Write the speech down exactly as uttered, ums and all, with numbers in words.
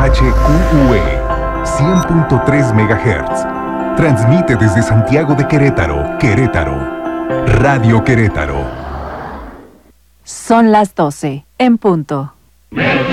H Q U E cien punto tres megahertz. Transmite desde Santiago de Querétaro, Querétaro. Radio Querétaro. Son las doce, en punto.